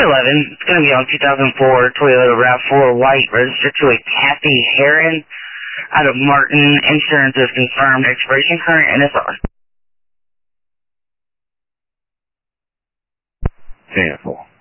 11. It's going to be on 2004 Toyota RAV4 White, registered to a Kathy Heron out of Martin. Insurance is confirmed. Expiration current NSR. 10-4.